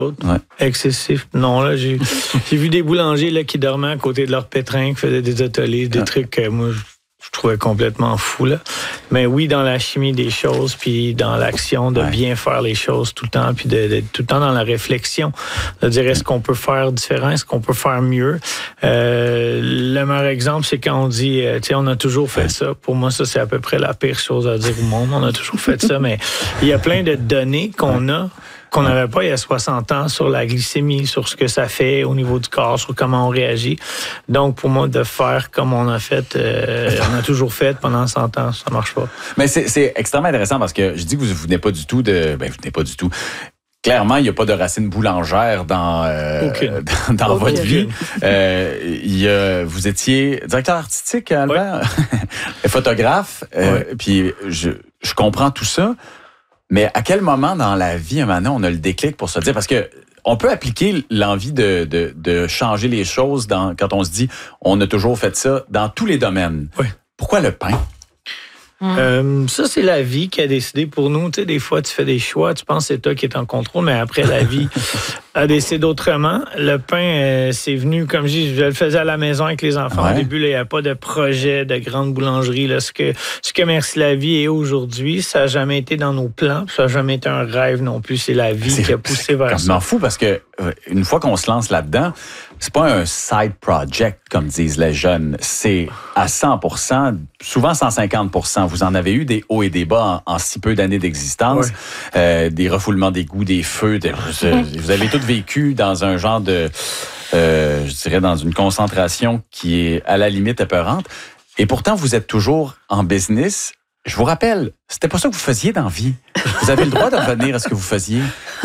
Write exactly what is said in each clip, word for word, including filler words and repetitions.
Ouais. Excessif. Non, là, j'ai, j'ai vu des boulangers là, qui dormaient à côté de leur pétrin, qui faisaient des ateliers, des ouais. trucs que moi, je, je trouvais complètement fou. Là. Mais oui, dans la chimie des choses, puis dans l'action, de ouais. bien faire les choses tout le temps, puis de, d'être tout le temps dans la réflexion, de dire est-ce qu'on peut faire différent, est-ce qu'on peut faire mieux. Euh, le meilleur exemple, c'est quand on dit, euh, tu sais, on a toujours fait ouais. ça. Pour moi, ça, c'est à peu près la pire chose à dire au monde. On a toujours fait ça, mais il y a plein de données qu'on a qu'on n'avait pas il y a soixante ans sur la glycémie, sur ce que ça fait au niveau du corps, sur comment on réagit. Donc, pour moi, de faire comme on a fait, euh, on a toujours fait pendant cent ans, ça marche pas. Mais c'est, c'est extrêmement intéressant parce que je dis que vous, vous venez pas du tout de... Ben, vous venez pas du tout... Clairement, il n'y a pas de racine boulangère dans, euh, dans, dans okay. votre vie. Euh, il y a, vous étiez directeur artistique, Albert, oui. photographe, euh, oui. puis je, je comprends tout ça. Mais à quel moment dans la vie, maintenant, on a le déclic pour se dire... Parce que on peut appliquer l'envie de, de, de changer les choses dans, quand on se dit on a toujours fait ça dans tous les domaines. Oui. Pourquoi le pain? Mmh. Euh, ça, c'est la vie qui a décidé pour nous. Tu sais, des fois, tu fais des choix, tu penses que c'est toi qui es en contrôle, mais après, la vie a décidé autrement. Le pain, euh, c'est venu, comme je dis, je le faisais à la maison avec les enfants. Ouais. Au début, il n'y a pas de projet de grande boulangerie. Là. Ce que, ce que Merci la vie est aujourd'hui, ça n'a jamais été dans nos plans, ça n'a jamais été un rêve non plus. C'est la vie c'est, qui a poussé vers ça. C'est fou parce que une fois qu'on se lance là-dedans, c'est pas un side project, comme disent les jeunes. C'est à cent pour cent, souvent cent cinquante pour cent. Vous en avez eu des hauts et des bas en, en si peu d'années d'existence. Ouais. Euh, des refoulements d'égouts, des feux. De, vous avez tout vécu dans un genre de... Euh, je dirais dans une concentration qui est à la limite épeurante. Et pourtant, vous êtes toujours en business. Je vous rappelle, c'était pas ça que vous faisiez dans la vie. Vous avez le droit de revenir à ce que vous faisiez.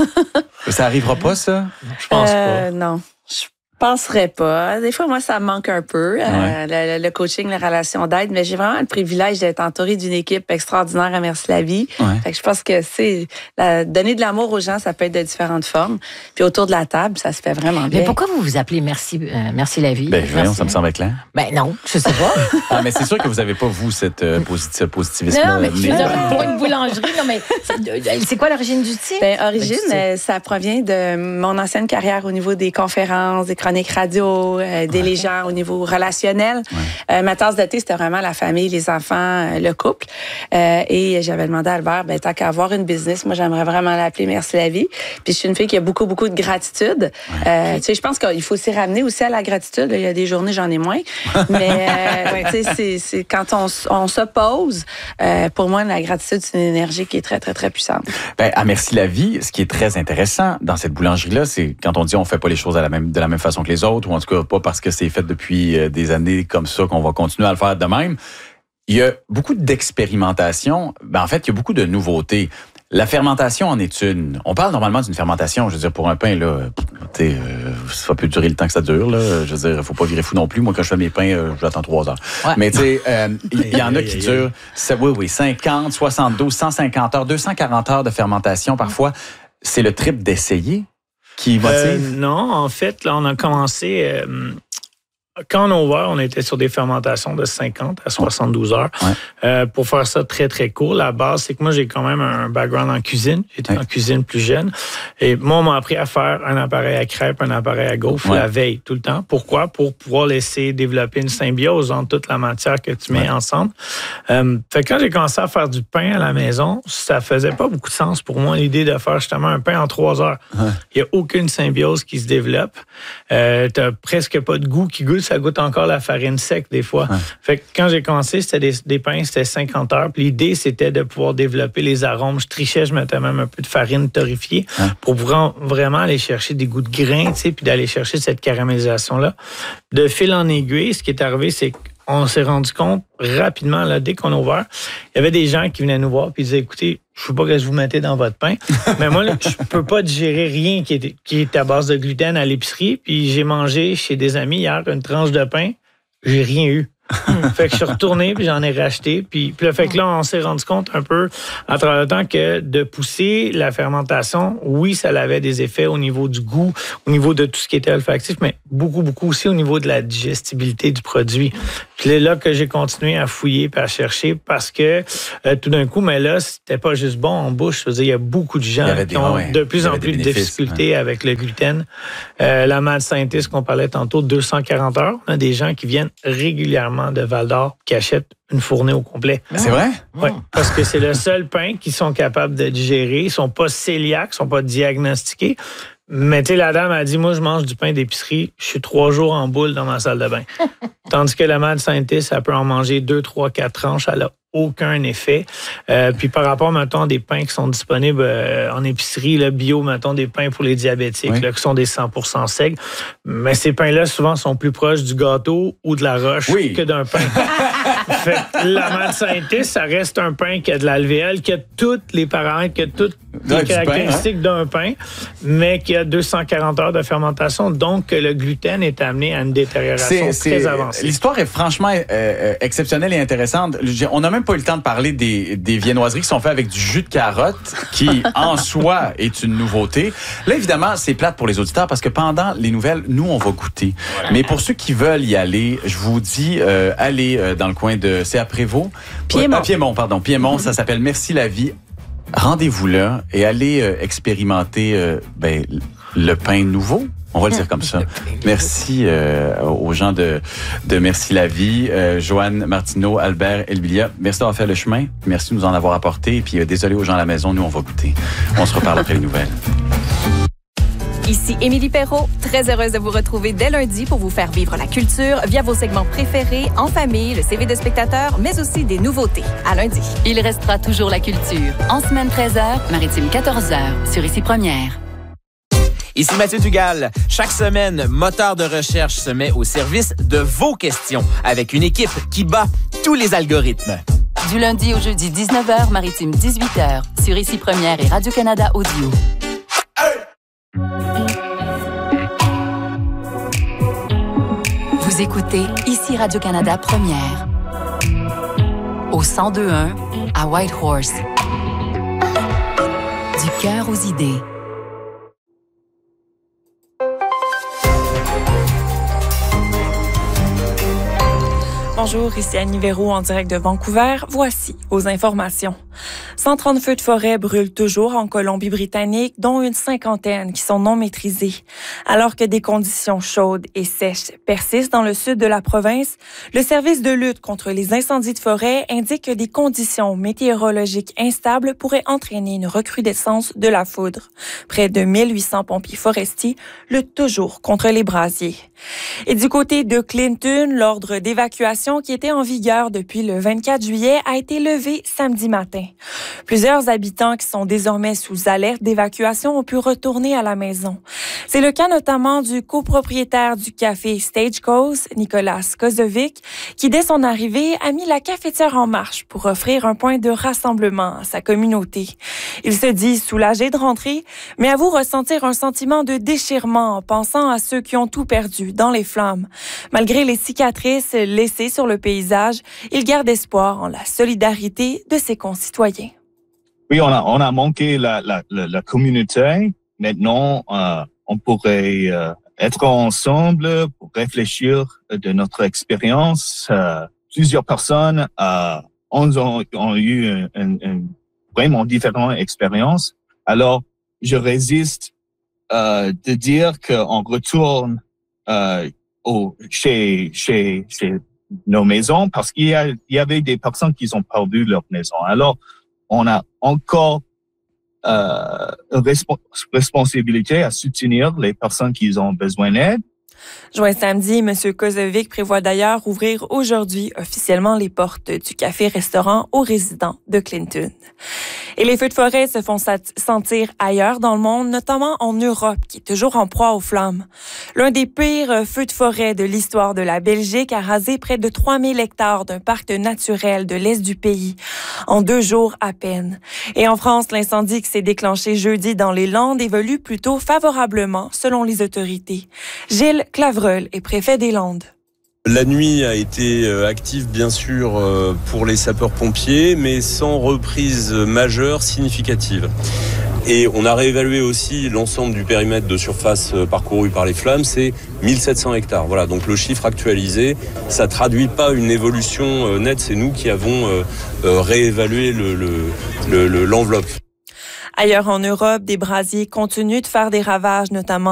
Ça arrivera pas, ça? Je pense euh, pas. Non. Je penserais pas. Des fois, moi, ça me manque un peu, ouais. euh, le, le coaching, les relations d'aide, mais j'ai vraiment le privilège d'être entourée d'une équipe extraordinaire à Merci la vie. Ouais. Fait que je pense que c'est la, donner de l'amour aux gens, ça peut être de différentes formes. Puis autour de la table, ça se fait vraiment bien. Mais pourquoi vous vous appelez Merci, euh, Merci la vie? Ben, voyons, ça me semble clair. Ben non, je sais pas. Ah, mais c'est sûr que vous n'avez pas, vous, cette euh, posit- positivisme. Non, mais, mais euh, pour une boulangerie, non, mais c'est, c'est quoi l'origine du titre? Ben, origine, euh, ça provient de mon ancienne carrière au niveau des conférences, des chroniques radio, euh, des ouais. légendes au niveau relationnel. Ouais. Euh, ma tasse de thé, c'était vraiment la famille, les enfants, euh, le couple. Euh, et j'avais demandé à Albert, ben, tant qu'à avoir une business, moi, j'aimerais vraiment l'appeler Merci la vie. Puis je suis une fille qui a beaucoup, beaucoup de gratitude. Ouais. Euh, tu sais, je pense qu'il faut s'y ramener aussi à la gratitude. Il y a des journées, j'en ai moins. Mais, euh, tu sais, c'est, c'est quand on, on se pose, euh, pour moi, la gratitude, c'est une énergie qui est très, très, très puissante. Ben, à Merci la vie, ce qui est très intéressant dans cette boulangerie-là, c'est quand on dit on fait pas les choses à la même, de la même façon que les autres, ou en tout cas pas parce que c'est fait depuis des années comme ça qu'on va continuer à le faire de même. Il y a beaucoup d'expérimentation. Ben, en fait, il y a beaucoup de nouveautés. La fermentation en est une. On parle normalement d'une fermentation, je veux dire, pour un pain, là, tu sais, euh, ça peut durer le temps que ça dure, là. Je veux dire, faut pas virer fou non plus. Moi, quand je fais mes pains, euh, j'attends trois heures. Ouais. Mais tu sais, euh, il y, y en a qui durent, ça, oui, oui, cinquante, soixante-douze, cent cinquante heures, deux cent quarante heures de fermentation parfois. C'est le trip d'essayer qui motive? Euh, non, en fait, là, on a commencé... Euh, quand on a ouvert, on était sur des fermentations de cinquante à soixante-douze heures. Ouais. Euh, pour faire ça très, très court, la base, c'est que moi, j'ai quand même un background en cuisine. J'étais ouais. en cuisine plus jeune. Et moi, on m'a appris à faire un appareil à crêpes, un appareil à gaufres ouais. la veille, tout le temps. Pourquoi? Pour pouvoir laisser développer une symbiose entre toute la matière que tu mets ouais. ensemble. Euh, fait que quand j'ai commencé à faire du pain à la maison, ça faisait pas beaucoup de sens pour moi, l'idée de faire justement un pain en trois heures. Ouais. Il n'y a aucune symbiose qui se développe. Euh, tu n'as presque pas de goût qui goûte. Ça goûte encore la farine sec des fois. Ouais. Fait que quand j'ai commencé, c'était des, des pains, c'était cinquante heures. Puis l'idée, c'était de pouvoir développer les arômes. Je trichais, je mettais même un peu de farine torréfiée ouais. pour vraiment aller chercher des goûts de grains, tu sais, puis d'aller chercher cette caramélisation-là. De fil en aiguille, ce qui est arrivé, c'est qu'on s'est rendu compte rapidement, là, dès qu'on a ouvert, il y avait des gens qui venaient nous voir puis disaient, écoutez, je ne sais pas ce que vous mettez dans votre pain, mais moi, là, je ne peux pas digérer rien qui est, qui est à base de gluten à l'épicerie. Puis j'ai mangé chez des amis hier une tranche de pain, j'ai rien eu. Fait que je suis retourné, puis j'en ai racheté. Puis, puis là, fait que là, on s'est rendu compte un peu, à travers le temps, que de pousser la fermentation, oui, ça avait des effets au niveau du goût, au niveau de tout ce qui était olfactif, mais beaucoup, beaucoup aussi au niveau de la digestibilité du produit. Puis là, là que j'ai continué à fouiller et à chercher parce que euh, tout d'un coup, mais là, c'était pas juste bon en bouche. Je veux dire, il y a beaucoup de gens qui des, ont ouais, de plus en plus de difficultés ouais. avec le gluten. Euh, la mad scientist qu'on parlait tantôt, deux cent quarante heures, on a des gens qui viennent régulièrement de Val-d'Or qui achètent une fournée au complet. C'est vrai? Oui, parce que c'est le seul pain qu'ils sont capables de digérer. Ils sont pas cœliaques, ils sont pas diagnostiqués. Mais tu sais, la dame a dit, moi, je mange du pain d'épicerie, je suis trois jours en boule dans ma salle de bain. Tandis que la mad scientist, elle peut en manger deux, trois, quatre tranches, elle a aucun effet. Euh, puis par rapport, mettons, à des pains qui sont disponibles euh, en épicerie, là, bio, mettons, des pains pour les diabétiques, oui. là, qui sont des cent pour cent secs. Mais ces pains-là, souvent, sont plus proches du gâteau ou de la roche oui. que d'un pain. Fait que la mad scientist, ça reste un pain qui a de l'alvéole, qui a toutes les paramètres, qui a toutes les caractéristiques pain, hein? d'un pain, mais qui a deux cent quarante heures de fermentation, donc le gluten est amené à une détérioration c'est, très c'est, avancée. L'histoire est franchement euh, exceptionnelle et intéressante. On n'a même pas eu le temps de parler des, des viennoiseries qui sont faites avec du jus de carotte, qui en soi est une nouveauté. Là, évidemment, c'est plate pour les auditeurs parce que pendant les nouvelles, nous, on va goûter. Voilà. Mais pour ceux qui veulent y aller, je vous dis, euh, allez euh, dans le coin de... C'est à Prévost? Piémont. Ah, Piémont, pardon. Piémont, ça s'appelle Merci la vie. Rendez-vous là et allez euh, expérimenter euh, ben, le pain nouveau. On va le dire comme ça. Merci euh, aux gens de, de Merci la vie, euh, Joanne Martineau, Albert Elbilia. Merci d'avoir fait le chemin. Merci de nous en avoir apporté. Et puis, euh, désolé aux gens à la maison, nous, on va goûter. On se reparle après les nouvelles. Ici Émilie Perrault, très heureuse de vous retrouver dès lundi pour vous faire vivre la culture via vos segments préférés, en famille, le C V de spectateurs, mais aussi des nouveautés. À lundi. Il restera toujours la culture. En semaine treize heures, Maritime quatorze heures, sur Ici Première. Ici Mathieu Dugal. Chaque semaine, Moteur de recherche se met au service de vos questions avec une équipe qui bat tous les algorithmes. Du lundi au jeudi dix-neuf heures, Maritime dix-huit heures, sur Ici Première et Radio-Canada Audio. Vous écoutez Ici Radio-Canada Première. Au cent deux point un à Whitehorse. Du cœur aux idées. Bonjour, ici Annie Véro en direct de Vancouver. Voici vos informations. cent trente feux de forêt brûlent toujours en Colombie-Britannique, dont une cinquantaine qui sont non maîtrisés. Alors que des conditions chaudes et sèches persistent dans le sud de la province, le service de lutte contre les incendies de forêt indique que des conditions météorologiques instables pourraient entraîner une recrudescence de la foudre. Près de mille huit cents pompiers forestiers luttent toujours contre les brasiers. Et du côté de Clinton, l'ordre d'évacuation qui était en vigueur depuis le vingt-quatre juillet a été levé samedi matin. Plusieurs habitants qui sont désormais sous alerte d'évacuation ont pu retourner à la maison. C'est le cas notamment du copropriétaire du café Stagecoach, Nicolas Kozovic, qui dès son arrivée a mis la cafetière en marche pour offrir un point de rassemblement à sa communauté. Il se dit soulagé de rentrer, mais avoue ressentir un sentiment de déchirement en pensant à ceux qui ont tout perdu dans les flammes. Malgré les cicatrices laissées sur le paysage, il garde espoir en la solidarité de ses concitoyens. Oui, on a, on a manqué la, la, la, la communauté. Maintenant, euh, on pourrait euh, être ensemble pour réfléchir de notre expérience. Euh, plusieurs personnes euh, ont, ont, ont eu une, une, une vraiment différente expérience. Alors, je résiste euh, de dire qu'on retourne euh, au, chez, chez, chez nos maisons parce qu'il y, a, il y avait des personnes qui ont perdu leur maison. Alors, on a encore euh, une resp- responsabilité à soutenir les personnes qui ont besoin d'aide. Juin samedi, M. Kozovic prévoit d'ailleurs ouvrir aujourd'hui officiellement les portes du café-restaurant aux résidents de Clinton. Et les feux de forêt se font sentir ailleurs dans le monde, notamment en Europe, qui est toujours en proie aux flammes. L'un des pires feux de forêt de l'histoire de la Belgique a rasé près de trois mille hectares d'un parc naturel de l'est du pays, en deux jours à peine. Et en France, l'incendie qui s'est déclenché jeudi dans les Landes évolue plutôt favorablement, selon les autorités. Gilles Clavreul est préfet des Landes. La nuit a été active, bien sûr, pour les sapeurs-pompiers, mais sans reprise majeure significative. Et on a réévalué aussi l'ensemble du périmètre de surface parcouru par les flammes, c'est mille sept cents hectares. Voilà, donc le chiffre actualisé, ça traduit pas une évolution nette, c'est nous qui avons réévalué le, le, le, l'enveloppe. Ailleurs en Europe, des brasiers continuent de faire des ravages, notamment